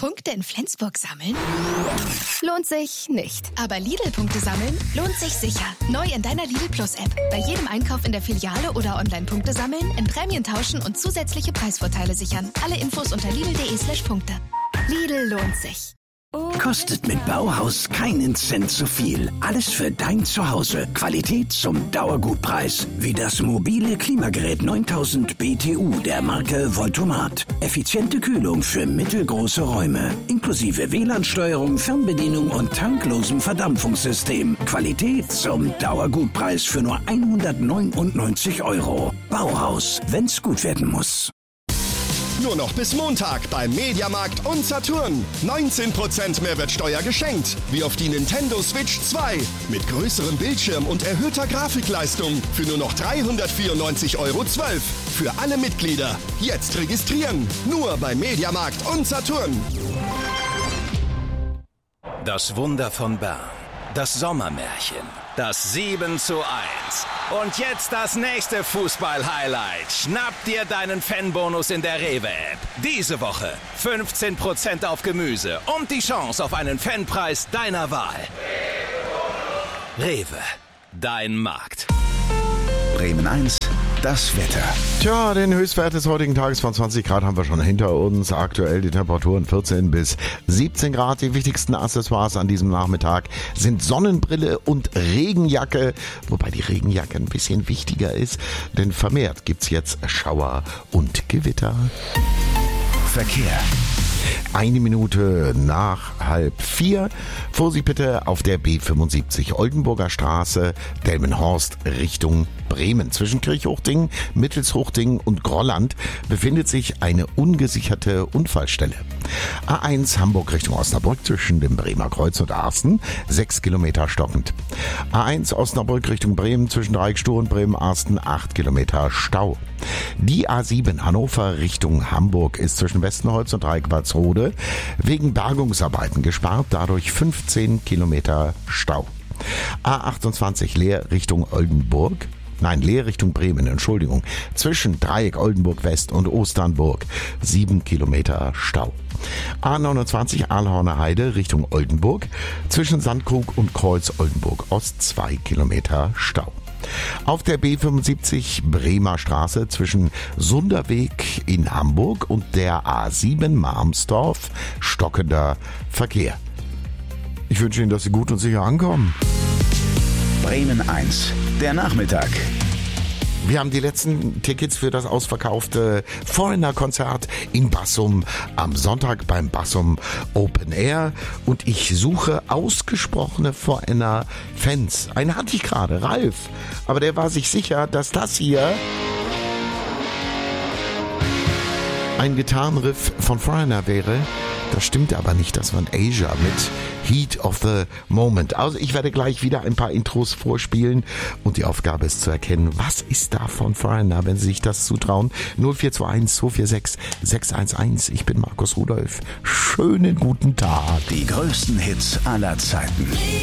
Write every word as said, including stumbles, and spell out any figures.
Punkte in Flensburg sammeln? Lohnt sich nicht. Aber Lidl-Punkte sammeln lohnt sich sicher. Neu in deiner Lidl Plus-App. Bei jedem Einkauf in der Filiale oder online Punkte sammeln, in Prämien tauschen und zusätzliche Preisvorteile sichern. Alle Infos unter lidl.de slash Punkte. Lidl lohnt sich. Kostet mit Bauhaus keinen Cent zu viel. Alles für dein Zuhause. Qualität zum Dauergutpreis. Wie das mobile Klimagerät neuntausend B T U der Marke Voltomat. Effiziente Kühlung für mittelgroße Räume. Inklusive W L A N-Steuerung, Fernbedienung und tanklosem Verdampfungssystem. Qualität zum Dauergutpreis für nur hundertneunundneunzig Euro. Bauhaus, wenn's gut werden muss. Nur noch bis Montag beim Mediamarkt und Saturn. neunzehn Prozent Mehrwertsteuer geschenkt. Wie auf die Nintendo Switch zwei. Mit größerem Bildschirm und erhöhter Grafikleistung. Für nur noch dreihundertvierundneunzig Euro zwölf. Für alle Mitglieder. Jetzt registrieren. Nur beim Mediamarkt und Saturn. Das Wunder von Bern. Das Sommermärchen. Das sieben zu eins. Und jetzt das nächste Fußball-Highlight. Schnapp dir deinen Fanbonus in der Rewe-App. Diese Woche fünfzehn Prozent auf Gemüse und die Chance auf einen Fanpreis deiner Wahl. Rewe, dein Markt. Bremen eins, das Wetter. Tja, den Höchstwert des heutigen Tages von zwanzig Grad haben wir schon hinter uns. Aktuell die Temperaturen vierzehn bis siebzehn Grad. Die wichtigsten Accessoires an diesem Nachmittag sind Sonnenbrille und Regenjacke. Wobei die Regenjacke ein bisschen wichtiger ist, denn vermehrt gibt's jetzt Schauer und Gewitter. Verkehr. Eine Minute nach halb vier. Vorsicht bitte auf der B fünfundsiebzig Oldenburger Straße, Delmenhorst Richtung Bremen. Zwischen Kirchhochding, Mittelshochting und Grolland befindet sich eine ungesicherte Unfallstelle. A eins Hamburg Richtung Osnabrück zwischen dem Bremer Kreuz und Arsten, sechs Kilometer stockend. A eins Osnabrück Richtung Bremen zwischen Dreieckstoh und Bremen-Arsten, acht Kilometer Stau. Die A sieben Hannover Richtung Hamburg ist zwischen Westenholz und Dreieckwardsrode wegen Bergungsarbeiten gesperrt, dadurch fünfzehn Kilometer Stau. A achtundzwanzig Leer Richtung Oldenburg. Nein, Leer Richtung Bremen, Entschuldigung. Zwischen Dreieck Oldenburg West und Osternburg sieben Kilometer Stau. A neunundzwanzig Ahlhorner Heide Richtung Oldenburg. Zwischen Sandkrug und Kreuz Oldenburg Ost zwei Kilometer Stau. Auf der B fünfundsiebzig Bremer Straße zwischen Sunderweg in Hamburg und der A sieben Marmsdorf stockender Verkehr. Ich wünsche Ihnen, dass Sie gut und sicher ankommen. Bremen eins, der Nachmittag. Wir haben die letzten Tickets für das ausverkaufte Foreigner-Konzert in Bassum am Sonntag beim Bassum Open Air. Und ich suche ausgesprochene Foreigner-Fans. Einen hatte ich gerade, Ralf. Aber der war sich sicher, dass das hier ein Gitarrenriff von Foreigner wäre. Das stimmt aber nicht, das war ein Asia mit Heat of the Moment. Also ich werde gleich wieder ein paar Intros vorspielen und die Aufgabe ist zu erkennen, was ist da von Foreigner, wenn Sie sich das zutrauen. null vier zwei eins zwei vier sechs sechs eins eins. Ich bin Markus Rudolph. Schönen guten Tag. Die größten Hits aller Zeiten.